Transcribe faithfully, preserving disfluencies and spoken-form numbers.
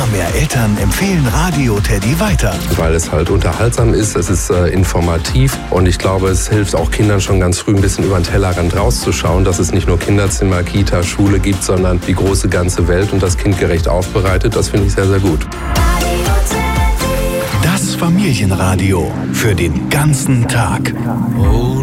Immer mehr Eltern empfehlen Radio Teddy weiter. Weil es halt unterhaltsam ist, es ist äh, informativ und ich glaube, es hilft auch Kindern schon ganz früh ein bisschen über den Tellerrand rauszuschauen, dass es nicht nur Kinderzimmer, Kita, Schule gibt, sondern die große ganze Welt und das kindgerecht aufbereitet. Das finde ich sehr, sehr gut. Das Familienradio für den ganzen Tag. Oh,